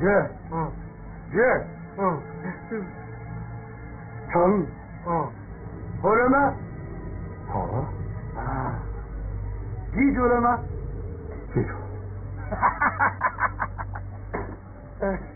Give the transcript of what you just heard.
月，月，成，好了吗？ 好了， 啊，记住了吗？ 记住了。